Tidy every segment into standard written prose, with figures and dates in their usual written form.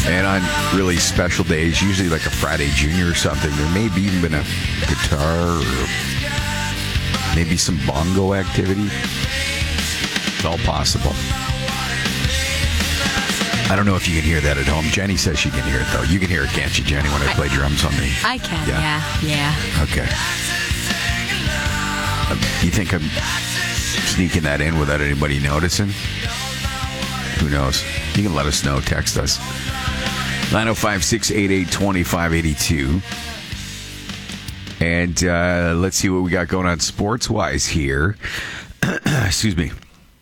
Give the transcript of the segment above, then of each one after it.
And on really special days, usually like a Friday Junior or something, there may be even been a guitar or maybe some bongo activity. It's all possible. I don't know if you can hear that at home. Jenny says she can hear it, though. You can hear it, can't you, Jenny, when I play drums on me? I can, yeah. Okay. You think I'm sneaking that in without anybody noticing? Who knows? You can let us know. Text us. 905-688-2582. And let's see what we got going on sports-wise here. Excuse me.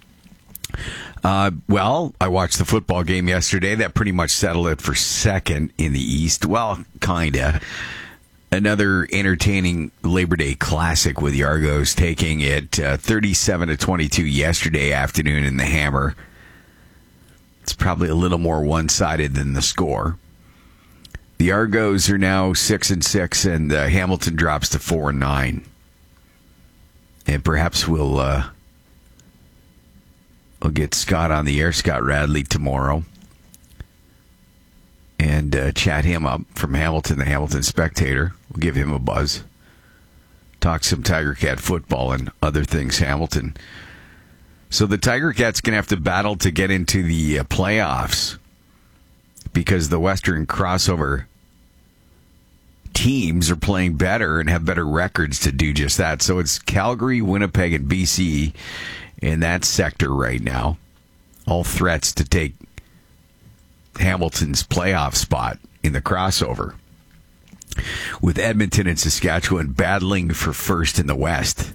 Well, I watched the football game yesterday. That pretty much settled it for second in the East. Well, kinda. Another entertaining Labor Day classic with the Argos taking it 37-22 yesterday afternoon in the Hammer. It's probably a little more one-sided than the score. The Argos are now 6-6, and Hamilton drops to 4-9. And perhaps we'll get Scott on the air, Scott Radley, tomorrow, and chat him up from Hamilton, the Hamilton Spectator. We'll give him a buzz. Talk some Tiger Cat football and other things, Hamilton. So the Tiger Cats going to have to battle to get into the playoffs because the Western crossover teams are playing better and have better records to do just that. So it's Calgary, Winnipeg, and BC in that sector right now. All threats to take Hamilton's playoff spot in the crossover, with Edmonton and Saskatchewan battling for first in the West.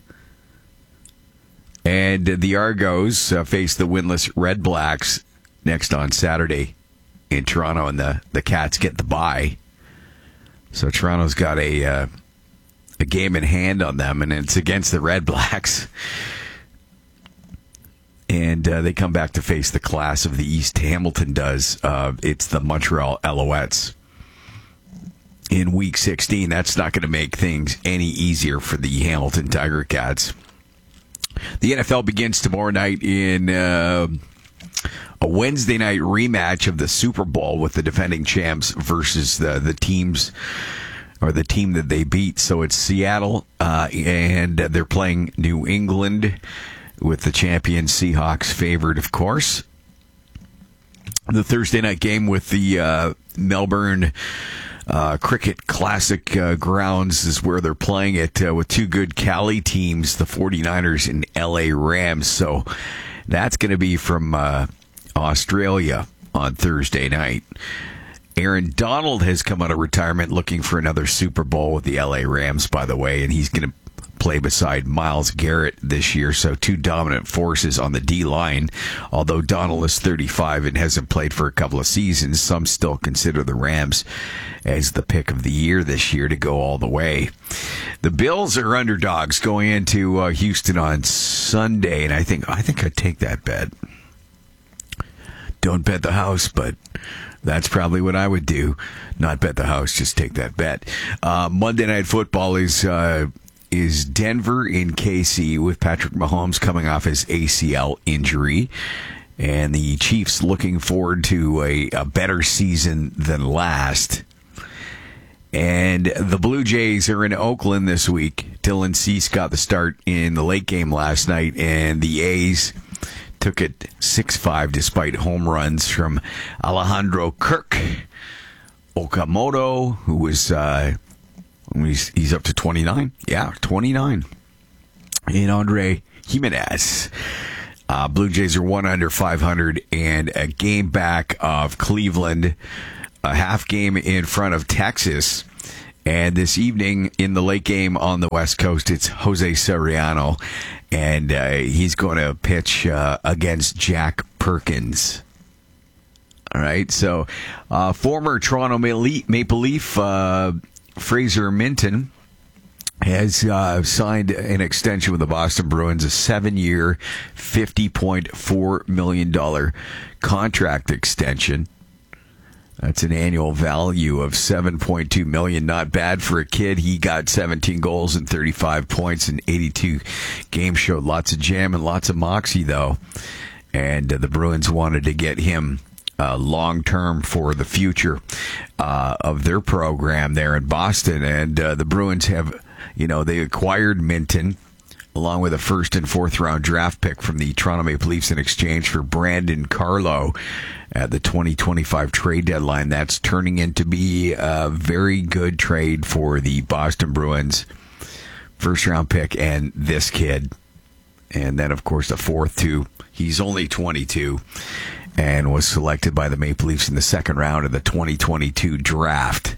And the Argos face the winless Red Blacks next on Saturday in Toronto, and the Cats get the bye. So Toronto's got a game in hand on them, and it's against the Red Blacks. And they come back to face the class of the East. Hamilton does. It's the Montreal Alouettes in Week 16. That's not going to make things any easier for the Hamilton Tiger Cats. The NFL begins tomorrow night in a Wednesday night rematch of the Super Bowl with the defending champs versus the teams or the team that they beat. So it's Seattle, and they're playing New England, with the champion Seahawks favored, of course. The Thursday night game with the Melbourne Cricket Classic grounds is where they're playing it with two good Cali teams, the 49ers and LA Rams. So that's going to be from Australia on Thursday night. Aaron Donald has come out of retirement looking for another Super Bowl with the LA Rams, by the way, and he's going to play beside Myles Garrett this year. So two dominant forces on the D-line. Although Donald is 35 and hasn't played for a couple of seasons, some still consider the Rams as the pick of the year this year to go all the way. The Bills are underdogs going into Houston on Sunday, and I think I'd take that bet. Don't bet the house, but that's probably what I would do. Not bet the house, just take that bet. Monday Night Football is Denver in KC, with Patrick Mahomes coming off his ACL injury, and the Chiefs looking forward to a better season than last. And the Blue Jays are in Oakland this week. Dylan Cease got the start in the late game last night, and the A's took it 6-5 despite home runs from Alejandro Kirk, Okamoto, who was he's up to 29. Yeah, 29. And Andre Jimenez. Blue Jays are 1 under 500 and a game back of Cleveland, a half game in front of Texas. And this evening in the late game on the West Coast, it's Jose Soriano, and he's going to pitch against Jack Perkins. All right, so former Toronto Maple Leaf Fraser Minton has signed an extension with the Boston Bruins, a 7-year, $50.4 million contract extension. That's an annual value of $7.2 million. Not bad for a kid. He got 17 goals and 35 points in 82 games. Showed lots of jam and lots of moxie, though. And the Bruins wanted to get him long-term for the future of their program there in Boston. And the Bruins have, they acquired Minton along with a first and fourth round draft pick from the Toronto Maple Leafs in exchange for Brandon Carlo at the 2025 trade deadline. That's turning into be a very good trade for the Boston Bruins. First round pick and this kid. And then, of course, the fourth, too. He's only 22 and was selected by the Maple Leafs in the second round of the 2022 draft.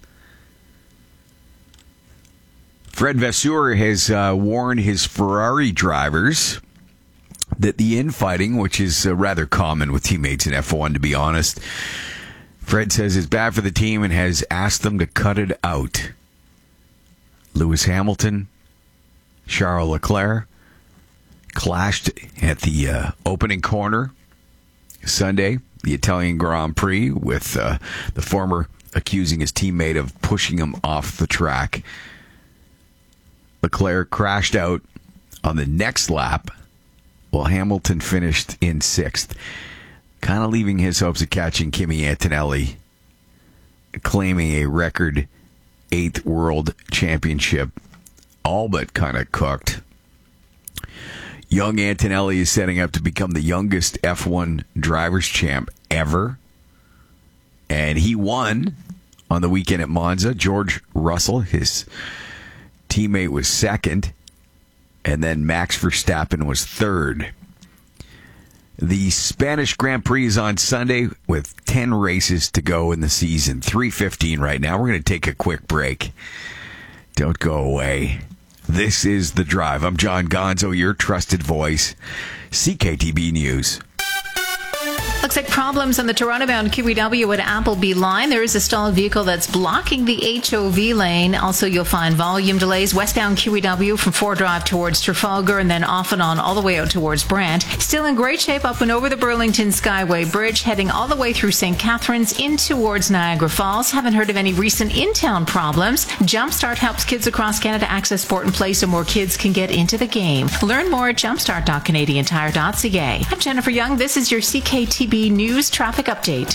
Fred Vasseur has warned his Ferrari drivers that the infighting, which is rather common with teammates in F1, to be honest, Fred says is bad for the team and has asked them to cut it out. Lewis Hamilton, Charles Leclerc clashed at the opening corner Sunday, the Italian Grand Prix, with the former accusing his teammate of pushing him off the track. Leclerc crashed out on the next lap while Hamilton finished in sixth, kind of leaving his hopes of catching Kimi Antonelli, claiming a record 8th World Championship, all but kind of cooked. Young Antonelli is setting up to become the youngest F1 drivers' champ ever. And he won on the weekend at Monza. George Russell, his teammate, was second. And then Max Verstappen was third. The Spanish Grand Prix is on Sunday with 10 races to go in the season. 3:15 right now. We're going to take a quick break. Don't go away. This is The Drive. I'm John Gonzo, your trusted voice. CKTB News. Looks like problems on the Toronto-bound QEW at Appleby line. There is a stalled vehicle that's blocking the HOV lane. Also, you'll find volume delays westbound QEW from Ford Drive towards Trafalgar and then off and on all the way out towards Brant. Still in great shape up and over the Burlington Skyway Bridge, heading all the way through St. Catharines in towards Niagara Falls. Haven't heard of any recent in-town problems. Jumpstart helps kids across Canada access sport and play so more kids can get into the game. Learn more at jumpstart.canadiantire.ca. I'm Jennifer Young. This is your CKTB News Traffic Update.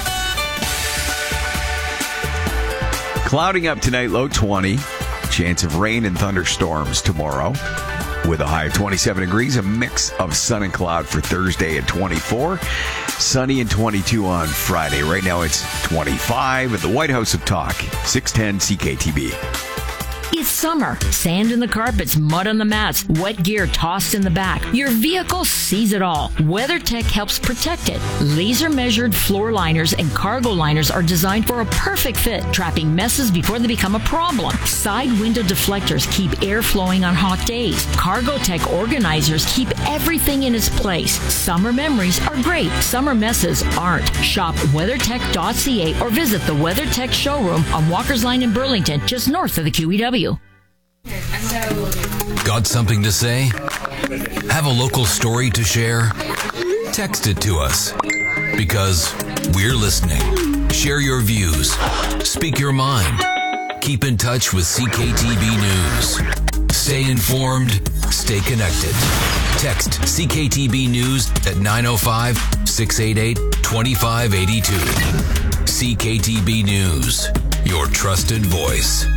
Clouding up tonight, low 20. Chance of rain and thunderstorms tomorrow with a high of 27 degrees. A mix of sun and cloud for Thursday at 24. Sunny and 22 on Friday. Right now it's 25 at the White House of Talk. 610 CKTB. It's summer. Sand in the carpets, mud on the mats, wet gear tossed in the back. Your vehicle sees it all. WeatherTech helps protect it. Laser-measured floor liners and cargo liners are designed for a perfect fit, trapping messes before they become a problem. Side window deflectors keep air flowing on hot days. CargoTech organizers keep everything in its place. Summer memories are great. Summer messes aren't. Shop WeatherTech.ca or visit the WeatherTech showroom on Walker's Line in Burlington, just north of the QEW. Got something to say? Have a local story to share? Text it to us because we're listening. Share your views. Speak your mind. Keep in touch with CKTB News. Stay informed. Stay connected. Text CKTB News at 905-688-2582. CKTB News. Your trusted voice.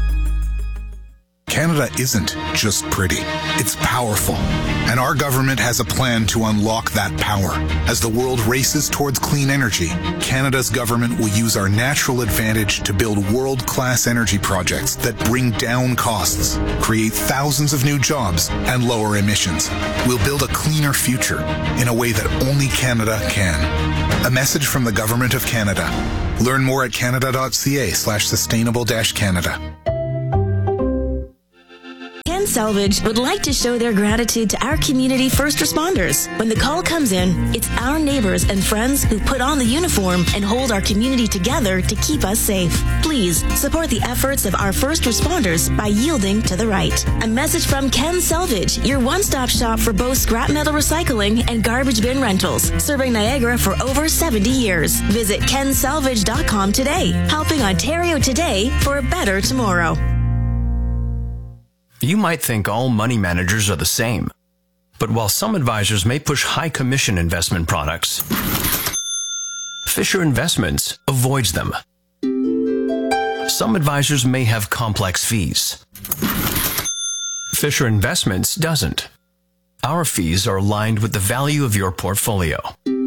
Canada isn't just pretty, it's powerful. And our government has a plan to unlock that power. As the world races towards clean energy, Canada's government will use our natural advantage to build world-class energy projects that bring down costs, create thousands of new jobs, and lower emissions. We'll build a cleaner future in a way that only Canada can. A message from the Government of Canada. Learn more at canada.ca/sustainable-canada. Ken Salvage would like to show their gratitude to our community first responders. When the call comes in, it's our neighbors and friends who put on the uniform and hold our community together to keep us safe. Please support the efforts of our first responders by yielding to the right. A message from Ken Salvage, your one-stop shop for both scrap metal recycling and garbage bin rentals, serving Niagara for over 70 years. Visit kensalvage.com today, helping Ontario today for a better tomorrow. You might think all money managers are the same. But while some advisors may push high commission investment products, Fisher Investments avoids them. Some advisors may have complex fees. Fisher Investments doesn't. Our fees are aligned with the value of your portfolio.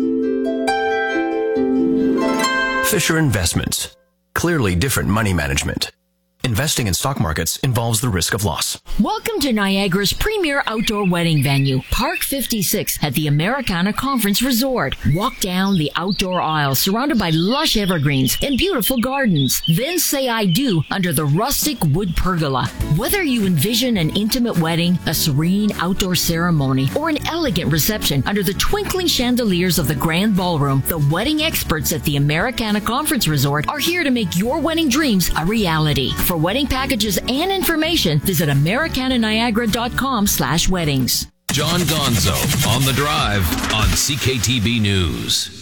Fisher Investments. Clearly different money management. Investing in stock markets involves the risk of loss. Welcome to Niagara's premier outdoor wedding venue, Park 56 at the Americana Conference Resort. Walk down the outdoor aisle surrounded by lush evergreens and beautiful gardens. Then say I do under the rustic wood pergola. Whether you envision an intimate wedding, a serene outdoor ceremony, or an elegant reception under the twinkling chandeliers of the grand ballroom, the wedding experts at the Americana Conference Resort are here to make your wedding dreams a reality. For wedding packages and information, visit americananiagara.com/weddings. John Gonzo on the Drive on CKTB News.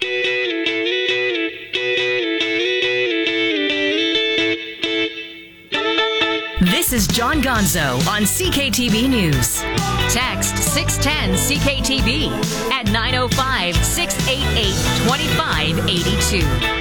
This is John Gonzo on CKTB News. Text 610-CKTB at 905-688-2582.